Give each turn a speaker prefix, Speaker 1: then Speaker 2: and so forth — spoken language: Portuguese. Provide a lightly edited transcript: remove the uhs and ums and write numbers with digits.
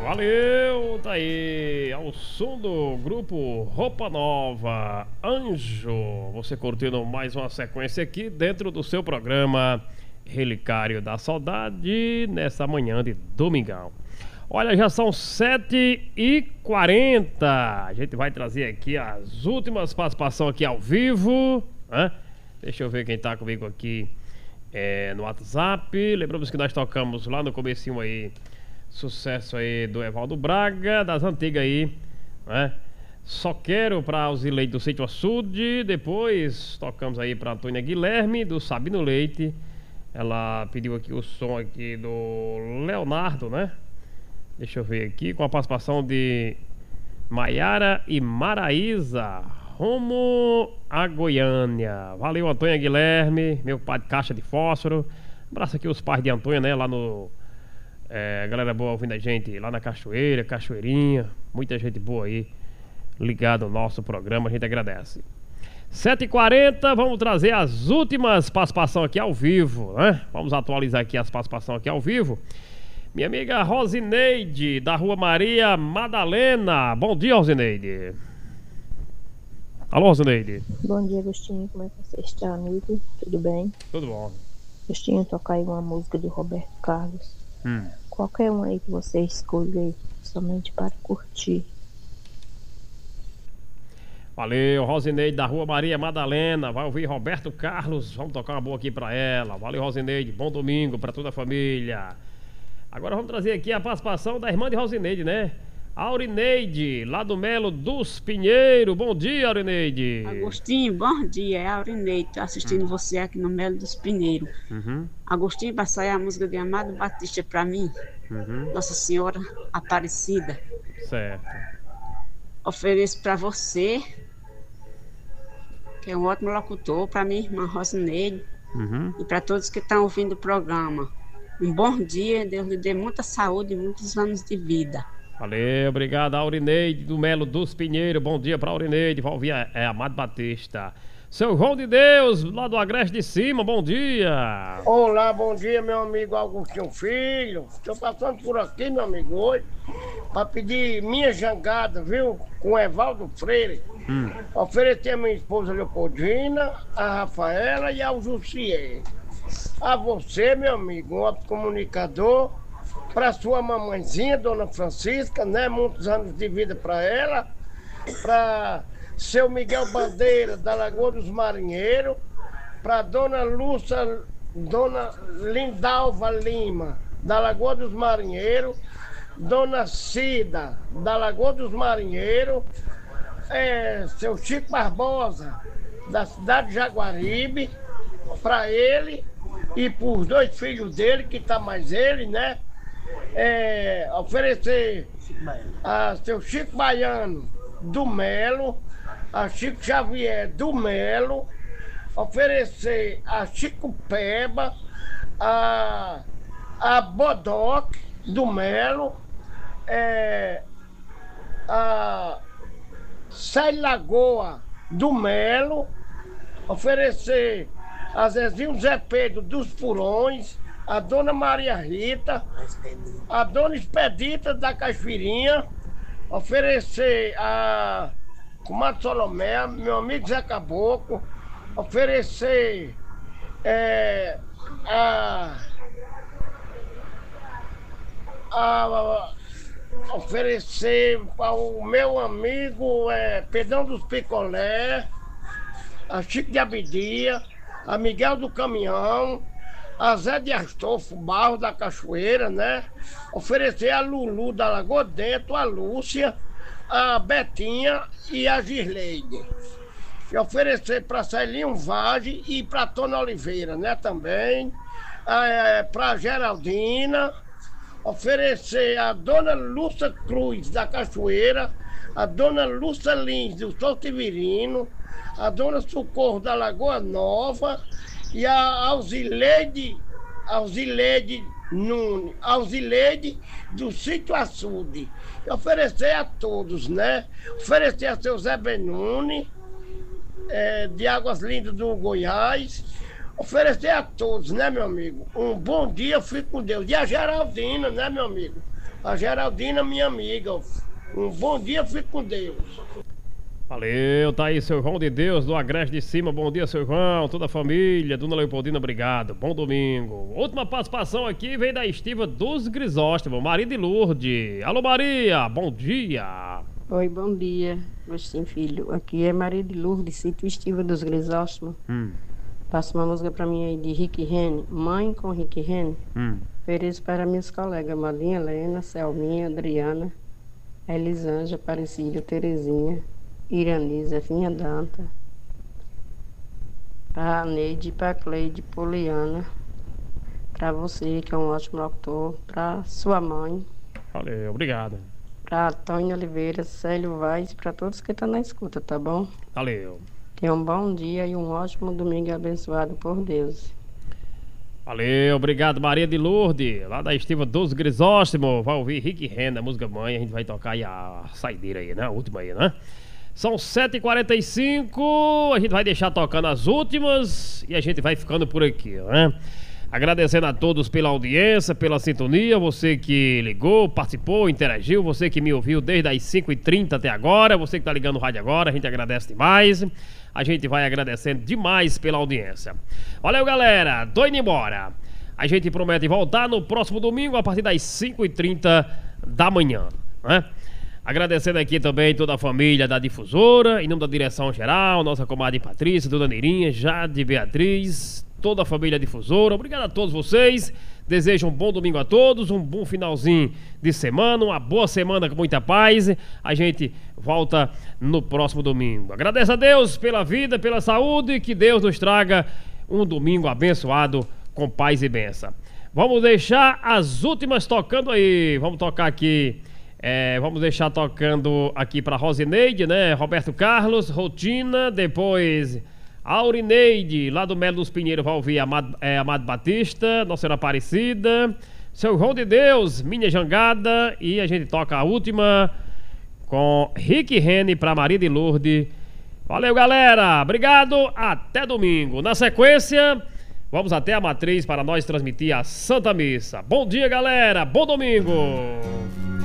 Speaker 1: Valeu, tá aí, ao som do grupo Roupa Nova, Anjo. Você curtindo mais uma sequência aqui dentro do seu programa Relicário da Saudade, nessa manhã de domingão. Olha, já são 7h40. A gente vai trazer aqui as últimas participações aqui ao vivo, né? Deixa eu ver quem tá comigo aqui no WhatsApp. Lembramos que nós tocamos lá no comecinho aí, sucesso aí do Evaldo Braga, das antigas aí, né? Só quero pra Alzileide do Sítio Açude. Depois tocamos aí pra Antônia Guilherme do Sabino Leite. Ela pediu aqui o som aqui do Leonardo, né? Deixa eu ver aqui, com a participação de Maiara e Maraísa, rumo a Goiânia. Valeu, Antônia Guilherme, meu pai de Caixa de Fósforo. Abraço aqui os pais de Antônia, né? Lá no... galera boa ouvindo a gente lá na Cachoeira, Cachoeirinha. Muita gente boa aí ligado ao nosso programa, a gente agradece. 7h40, vamos trazer as últimas participações aqui ao vivo, né? Vamos atualizar aqui as participações aqui ao vivo. Minha amiga Rosineide, da Rua Maria Madalena. Bom dia, Rosineide. Alô, Rosineide.
Speaker 2: Bom dia, Agostinho. Como é que você está, amigo? Tudo bem?
Speaker 1: Tudo bom.
Speaker 2: Agostinho, tocar aí uma música do Roberto Carlos. Qualquer um aí que você escolher, somente para curtir.
Speaker 1: Valeu, Rosineide, da Rua Maria Madalena. Vai ouvir Roberto Carlos. Vamos tocar uma boa aqui pra ela. Valeu, Rosineide. Bom domingo pra toda a família. Agora vamos trazer aqui a participação da irmã de Rosineide, né? Aurineide, lá do Melo dos Pinheiros. Bom dia, Aurineide.
Speaker 3: Agostinho, bom dia. É a Aurineide. Tô assistindo você aqui no Melo dos Pinheiros. Agostinho, vai sair a música de Amado Batista pra mim. Nossa Senhora Aparecida.
Speaker 1: Certo.
Speaker 3: Ofereço pra você, que é um ótimo locutor, pra minha irmã Rosineide e pra todos que estão ouvindo o programa. Um bom dia, Deus lhe dê muita saúde e muitos anos de vida.
Speaker 1: Valeu, obrigado, Aurineide do Melo dos Pinheiros. Bom dia pra Aurineide. Vai ouvir Amado Batista. Seu João de Deus, lá do Agreste de Cima, bom dia.
Speaker 4: Olá, bom dia, meu amigo Agostinho Filho. Estou passando por aqui, meu amigo, hoje, para pedir minha jangada, viu? Com Evaldo Freire. Oferecer a minha esposa Leopoldina, a Rafaela e ao Jussier. A você, meu amigo, um comunicador, para sua mamãezinha, Dona Francisca, né? Muitos anos de vida para ela, para seu Miguel Bandeira, da Lagoa dos Marinheiros, para Dona Lúcia, Dona Lindalva Lima, da Lagoa dos Marinheiros, Dona Cida, da Lagoa dos Marinheiros, seu Chico Barbosa, da cidade de Jaguaribe, para ele e para os dois filhos dele, que tá mais ele, né? Oferecer a seu Chico Baiano do Melo, a Chico Xavier do Melo, oferecer a Chico Peba, a Bodoc do Melo, a Sai Lagoa do Melo, oferecer a Zezinho Zé Pedro dos Furões, a Dona Maria Rita, a Dona Expedita da Cachoeirinha, oferecer a Comadre Solomé, meu amigo Zé Caboclo, oferecer oferecer para o meu amigo Pedrão dos Picolé, a Chico de Abidia, a Miguel do Caminhão, a Zé de Astolfo Barro da Cachoeira, né? Oferecer a Lulu da Lagoa Dentro, a Lúcia, a Betinha e a Girleide. E oferecer para Celinho Vage e para Tona Oliveira, né? Também. Para Geraldina. Oferecer a Dona Lúcia Cruz da Cachoeira, a Dona Lúcia Lins do Soltivirino, a Dona Socorro da Lagoa Nova e a Alzileide Nunes, Alzileide do Sítio Açude. Oferecer a todos, né? Oferecer a seu Zé Benune, de Águas Lindas do Goiás. Oferecer a todos, né, meu amigo? Um bom dia, fique com Deus. E a Geraldina, né, meu amigo? A Geraldina, minha amiga. Um bom dia, fique com Deus.
Speaker 1: Valeu, tá aí seu João de Deus do Agreste de Cima. Bom dia, seu João, toda a família. Dona Leopoldina, obrigado. Bom domingo. Última participação aqui vem da estiva dos Grisóstomos, Maria de Lourdes. Alô, Maria, bom dia.
Speaker 5: Oi, bom dia, Agostinho Filho. Aqui é Maria de Lourdes, sítio estiva dos Grisóstomos. Passa uma música pra mim aí de Rick Rene, Mãe com Rick Rene. Ofereço para minhas colegas, Madinha Helena, Selminha, Adriana, Elisângela, Aparecida, Terezinha, Iraniza, Finha Danta, pra Neide, pra Cleide, Poliana, pra você que é um ótimo locutor, pra sua mãe.
Speaker 1: Valeu, obrigado.
Speaker 5: Pra Tônia Oliveira, Célio Vaz, pra todos que estão na escuta, tá bom?
Speaker 1: Valeu.
Speaker 5: Tenha um bom dia e um ótimo domingo abençoado por Deus.
Speaker 1: Valeu, obrigado, Maria de Lourdes, lá da estiva dos Grisóstomos. Vai ouvir Rick Renda, música mãe. A gente vai tocar aí a saideira aí, né? A última aí, né? São 7h45, a gente vai deixar tocando as últimas e a gente vai ficando por aqui, né? Agradecendo a todos pela audiência, pela sintonia, você que ligou, participou, interagiu, você que me ouviu desde as 5h30 até agora, você que tá ligando o rádio agora, a gente agradece demais. A gente vai agradecendo demais pela audiência. Valeu, galera, tô indo embora. A gente promete voltar no próximo domingo a partir das 5h30 da manhã, né? Agradecendo aqui também toda a família da difusora, em nome da direção geral, nossa comadre Patrícia, Dona Nirinha, Jade, Beatriz, toda a família difusora. Obrigado a todos vocês. Desejo um bom domingo a todos, um bom finalzinho de semana, uma boa semana com muita paz. A gente volta no próximo domingo. Agradeço a Deus pela vida, pela saúde, que Deus nos traga um domingo abençoado com paz e bênção. Vamos deixar as últimas tocando aí. Vamos tocar aqui. Vamos deixar tocando aqui para Rosineide, né? Roberto Carlos, Rotina, depois Aurineide, lá do Melo dos Pinheiros, vai ouvir Amado Batista, Nossa Senhora Aparecida, Seu João de Deus, Minha Jangada, e a gente toca a última com Rick Rene para Maria de Lourdes. Valeu, galera, obrigado, até domingo. Na sequência, vamos até a Matriz para nós transmitir a Santa Missa. Bom dia, galera, bom domingo.